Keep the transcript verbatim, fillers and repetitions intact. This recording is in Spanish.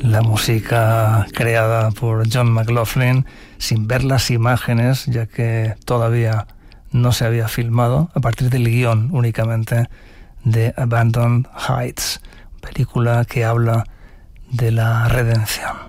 la música creada por John McLaughlin sin ver las imágenes, ya que todavía no se había filmado, a partir del guión únicamente de Abandoned Heights, película que habla de la redención.